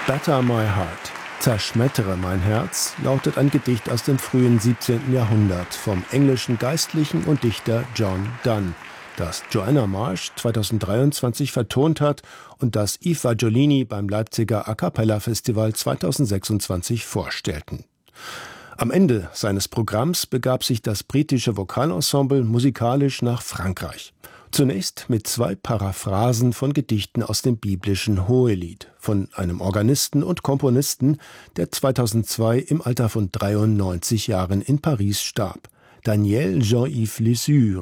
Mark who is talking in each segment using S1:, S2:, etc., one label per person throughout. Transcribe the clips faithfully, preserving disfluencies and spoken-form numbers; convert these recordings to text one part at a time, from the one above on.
S1: Batter My Heart, Zerschmettere mein Herz, lautet ein Gedicht aus dem frühen siebzehnten Jahrhundert vom englischen Geistlichen und Dichter John Donne, das Joanna Marsh zweitausenddreiundzwanzig vertont hat und das Yves Fagiolini beim Leipziger A Cappella Festival zweitausendsechsundzwanzig vorstellten. Am Ende seines Programms begab sich das britische Vokalensemble musikalisch nach Frankreich. Zunächst mit zwei Paraphrasen von Gedichten aus dem biblischen Hohelied von einem Organisten und Komponisten, der zweitausendzwei im Alter von dreiundneunzig Jahren in Paris starb, Daniel Jean-Yves Lesueur.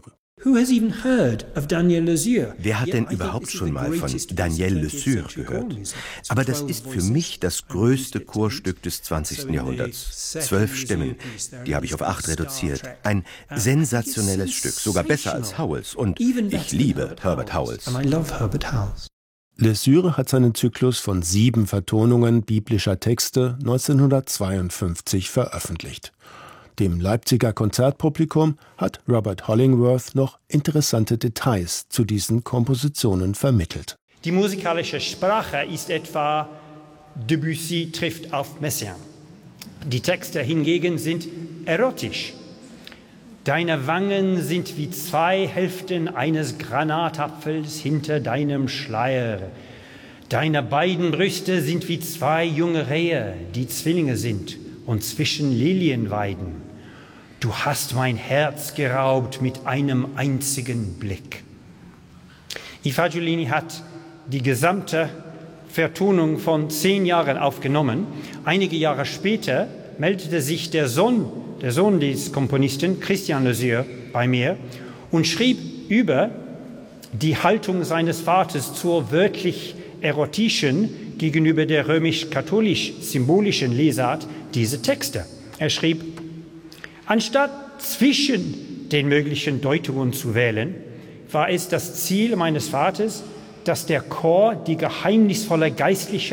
S2: Wer hat denn überhaupt schon mal von Daniel Lesueur gehört? Aber das ist für mich das größte Chorstück des zwanzigsten Jahrhunderts. Zwölf Stimmen, die habe ich auf acht reduziert. Ein sensationelles Stück, sogar besser als Howells. Und ich liebe Herbert Howells.
S1: Lesueur hat seinen Zyklus von sieben Vertonungen biblischer Texte neunzehnhundertzweiundfünfzig veröffentlicht. Dem Leipziger Konzertpublikum hat Robert Hollingworth noch interessante Details zu diesen Kompositionen vermittelt.
S3: Die musikalische Sprache ist etwa Debussy trifft auf Messiaen. Die Texte hingegen sind erotisch. Deine Wangen sind wie zwei Hälften eines Granatapfels hinter deinem Schleier. Deine beiden Brüste sind wie zwei junge Rehe, die Zwillinge sind und zwischen Lilien weiden. Du hast mein Herz geraubt mit einem einzigen Blick. Yves Fagiolini hat die gesamte Vertonung von zehn Jahren aufgenommen. Einige Jahre später meldete sich der Sohn, der Sohn des Komponisten, Christian Lesueur, bei mir und schrieb über die Haltung seines Vaters zur wörtlich erotischen gegenüber der römisch-katholisch-symbolischen Lesart diese Texte. Er schrieb: Anstatt zwischen den möglichen Deutungen zu wählen, war es das Ziel meines Vaters, dass der Chor die geheimnisvolle geistliche